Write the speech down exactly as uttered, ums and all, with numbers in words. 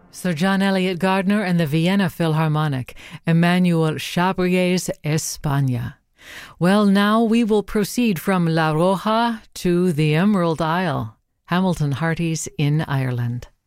Sir John Eliot Gardiner and the Vienna Philharmonic, Emmanuel Chabrier's España. Well, now we will proceed from La Rioja to the Emerald Isle, Hamilton Harty's in Ireland.